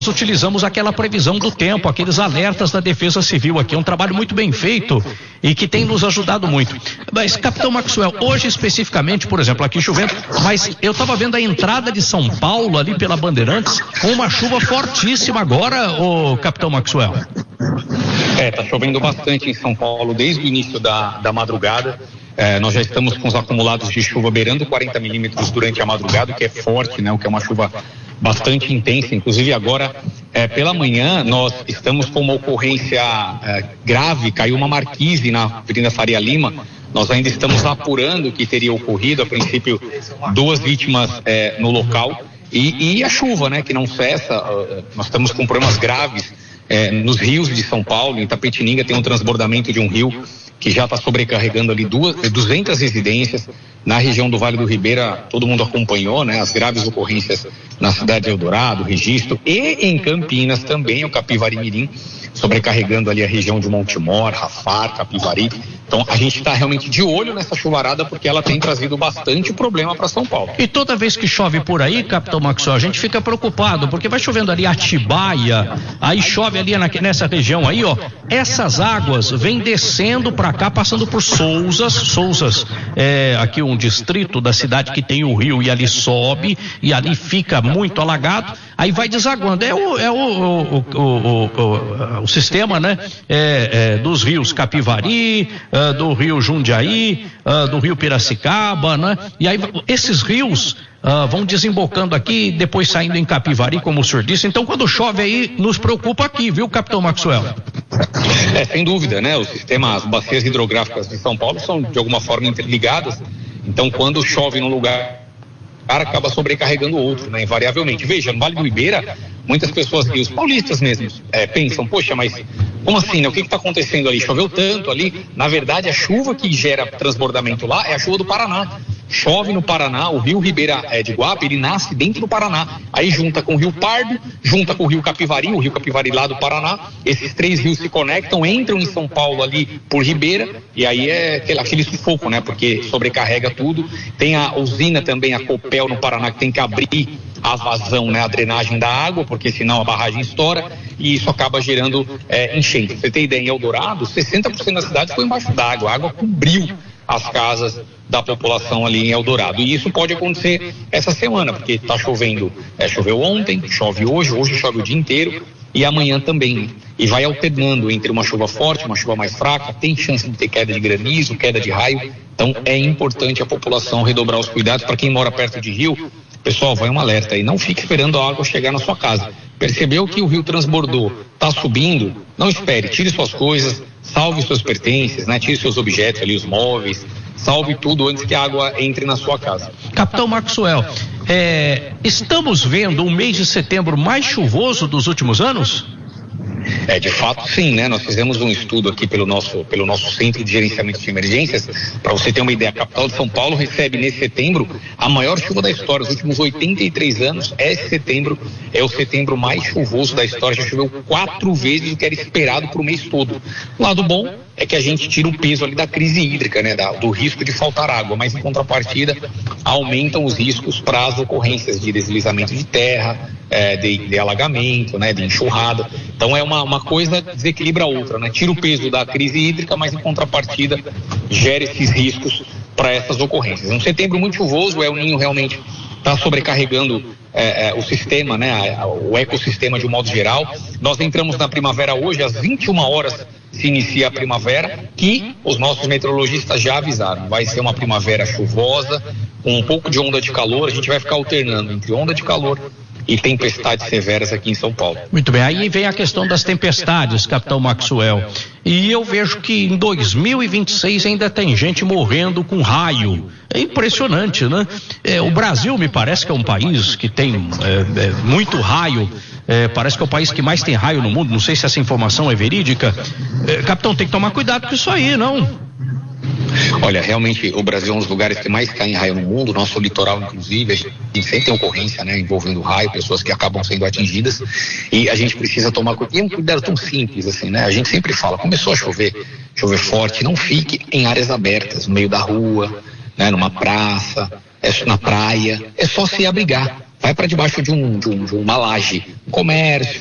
utilizamos aquela previsão do tempo, aqueles alertas da Defesa Civil aqui. É um trabalho muito bem feito e que tem nos ajudado muito. Mas, capitão Maxwell, hoje especificamente, por exemplo, aqui chovendo, mas eu estava vendo a entrada de São Paulo ali pela Bandeirantes com uma chuva fortíssima agora, ô capitão Maxwell. Tá chovendo bastante em São Paulo desde o início da madrugada. Nós já estamos com os acumulados de chuva beirando 40 milímetros durante a madrugada, o que é forte, né? O que é uma chuva bastante intensa. Inclusive agora, pela manhã, nós estamos com uma ocorrência grave, caiu uma marquise na Avenida Faria Lima. Nós ainda estamos apurando o que teria ocorrido. A princípio, 2 vítimas no local. E a chuva, né, que não cessa. Nós estamos com problemas graves nos rios de São Paulo. Em Itapetininga tem um transbordamento de um rio que já está sobrecarregando ali 200 residências. Na região do Vale do Ribeira, todo mundo acompanhou, né, as graves ocorrências na cidade de Eldorado, Registro, e em Campinas também, o Capivari Mirim, sobrecarregando ali a região de Montemor, Rafar, Capivari. Então a gente está realmente de olho nessa chuvarada porque ela tem trazido bastante problema para São Paulo. E toda vez que chove por aí, capitão Maxwell, a gente fica preocupado porque vai chovendo ali Atibaia, aí chove ali nessa região aí, ó. Essas águas vêm descendo para cá, passando por Sousas, aqui um distrito da cidade que tem o rio e ali sobe e ali fica muito alagado, aí vai desaguando. O sistema, né? Dos rios Capivari, do rio Jundiaí, do rio Piracicaba, né? E aí esses rios vão desembocando aqui, depois saindo em Capivari, como o senhor disse. Então, quando chove aí, nos preocupa aqui, viu, capitão Maxwell? Sem dúvida, né? As bacias hidrográficas de São Paulo são de alguma forma interligadas. Então, quando chove num lugar, acaba sobrecarregando o outro, né? Invariavelmente. Veja, no Vale do Ribeira, muitas pessoas, e os paulistas mesmo, pensam, poxa, mas como assim, né? O que está acontecendo ali? Choveu tanto ali. Na verdade, a chuva que gera transbordamento lá é a chuva do Paraná. Chove no Paraná, o rio Ribeira de Guape, ele nasce dentro do Paraná. Aí junta com o rio Pardo, junta com o rio Capivari lá do Paraná. Esses 3 rios se conectam, entram em São Paulo ali por Ribeira, e aí é aquele sufoco, né? Porque sobrecarrega tudo. Tem a usina também, a Copel no Paraná, que tem que abrir a vazão, né? A drenagem da água, porque senão a barragem estoura e isso acaba gerando enchente. Você tem ideia, em Eldorado, 60% da cidade foi embaixo d'água, a água cobriu as casas da população ali em Eldorado. E isso pode acontecer essa semana, porque está chovendo, choveu ontem, chove hoje chove o dia inteiro e amanhã também. E vai alternando entre uma chuva forte, uma chuva mais fraca, tem chance de ter queda de granizo, queda de raio. Então é importante a população redobrar os cuidados. Para quem mora perto de rio, pessoal, vai um alerta aí, não fique esperando a água chegar na sua casa. Percebeu que o rio transbordou, está subindo, não espere, tire suas coisas, salve seus pertences, né? Tire seus objetos ali, os móveis, salve tudo antes que a água entre na sua casa. Capitão Maxwell, estamos vendo um mês de setembro mais chuvoso dos últimos anos? De fato sim, né? Nós fizemos um estudo aqui pelo nosso Centro de Gerenciamento de Emergências. Para você ter uma ideia, a capital de São Paulo recebe nesse setembro a maior chuva da história. Os últimos 83 anos, esse setembro é o setembro mais chuvoso da história. Já choveu 4 vezes o que era esperado para o mês todo. O lado bom é que a gente tira o peso ali da crise hídrica, né? Do risco de faltar água, mas em contrapartida aumentam os riscos para as ocorrências de deslizamento de terra, de alagamento, né? De enxurrada. Então é uma coisa desequilibra a outra, né? Tira o peso da crise hídrica, mas em contrapartida gera esses riscos para essas ocorrências. Um setembro muito chuvoso, o El Niño realmente está sobrecarregando o sistema, né? O ecossistema de um modo geral. Nós entramos na primavera hoje, às 21 horas se inicia a primavera, que os nossos meteorologistas já avisaram. Vai ser uma primavera chuvosa, com um pouco de onda de calor. A gente vai ficar alternando entre onda de calor e tempestades severas aqui em São Paulo. Muito bem, aí vem a questão das tempestades, capitão Maxwell. E eu vejo que em 2026 ainda tem gente morrendo com raio. É impressionante, né? O Brasil me parece que é um país que tem muito raio. Parece que é o país que mais tem raio no mundo. Não sei se essa informação é verídica. Capitão, tem que tomar cuidado com isso aí, não? Olha, realmente o Brasil é um dos lugares que mais cai em raio no mundo. Nosso litoral, inclusive, a gente sempre tem ocorrência, né, envolvendo raio, pessoas que acabam sendo atingidas, e a gente precisa tomar cuidado. E é um cuidado tão simples assim, né? A gente sempre fala, começou a chover forte, não fique em áreas abertas, no meio da rua, né, numa praça, na praia, é só se abrigar. Vai para debaixo de uma laje, comércio,